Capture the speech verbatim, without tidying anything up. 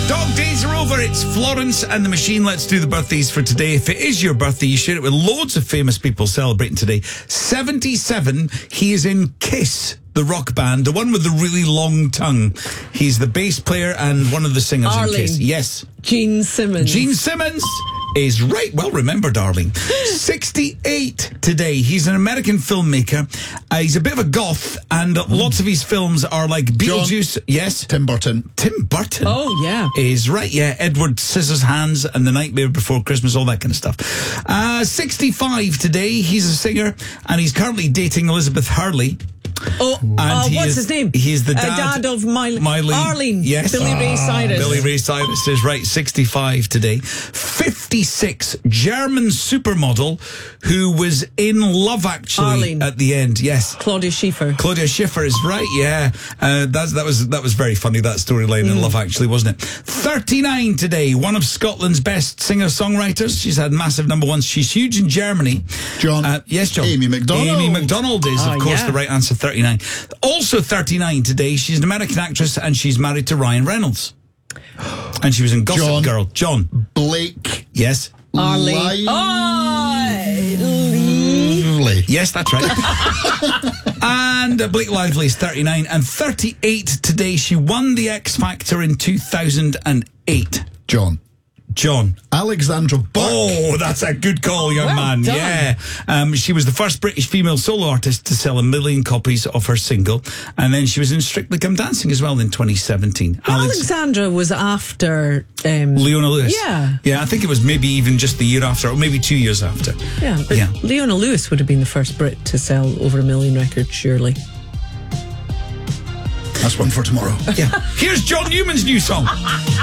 Dog days are over. It's Florence and the Machine. Let's do the birthdays for today. If it is your birthday, you share it with loads of famous people celebrating today. seventy-seven, he is in Kiss, the rock band, the one with the really long tongue. He's the bass player and one of the singers Arlene. in Kiss. Yes. Gene Simmons. Gene Simmons is right. Well, remember, darling. sixty-eight today. He's an American filmmaker. Uh, he's a bit of a goth, and mm. lots of his films are like Beetlejuice. John. Yes. Tim Burton. Tim Burton. Oh, yeah. Is right, yeah. Edward Scissorhands and The Nightmare Before Christmas, all that kind of stuff. Uh, sixty-five today. He's a singer, and he's currently dating Elizabeth Hurley. Oh, and uh, he what's is, his name? He's the uh, dad, dad of Miley. Miley. Arlene. Yes. Billy Ray Cyrus. Billy Ray Cyrus is right, sixty-five today. fifty-six, German supermodel who was in Love Actually Arlene. at the end. Yes. Claudia Schiffer. Claudia Schiffer is right, yeah. Uh, that's, that was that was very funny, that storyline mm. in Love Actually, wasn't it? thirty-nine today, one of Scotland's best singer-songwriters. She's had massive number ones. She's huge in Germany. John. Uh, yes, John. Amy McDonald. Amy McDonald is, oh, of course, yeah. the right answer, thirty-nine. Also thirty-nine today, she's an American actress and she's married to Ryan Reynolds. And she was in Gossip John. Girl. John. Blake. Yes. Arlene. Lively. Yes, that's right. And uh, Blake Lively is thirty-nine. And thirty-eight today, she won the X Factor in two thousand eight. John. John. Alexandra Burke. Oh, that's a good call, young Well man. done. Yeah. Um, she was the first British female solo artist to sell a million copies of her single. And then she was in Strictly Come Dancing as well in twenty seventeen. Well, Alex- Alexandra was after... Um, Leona Lewis. Yeah. Yeah, I think it was maybe even just the year after, or maybe two years after. yeah, but Yeah. Leona Lewis would have been the first Brit to sell over a million records, surely. That's one for tomorrow. Yeah. Here's John Newman's new song.